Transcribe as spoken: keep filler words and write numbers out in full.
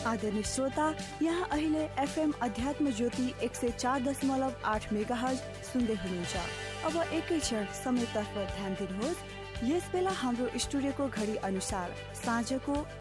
आदरणीय श्रोता, यहाँ अहिले एफएम अध्यात्म ज्योति एक सय चार दशमलव आठ मेगा हर्ज सुन्दै हुनुहुन्छ। अब एकै क्षण समयतर्फ ध्यान दिनुहोस्। यस बेला हाम्रो स्टुडियोको घडी अनुसार साँझको